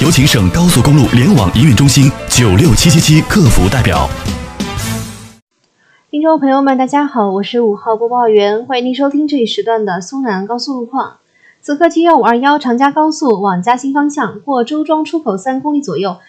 有请省高速公路联网营运中心96777客服代表。 听众朋友们，大家好，我是5号播报员，欢迎您收听这一时段的苏南高速路况。此刻 G1521 长嘉高速往嘉兴方向过周庄出口3公里左右，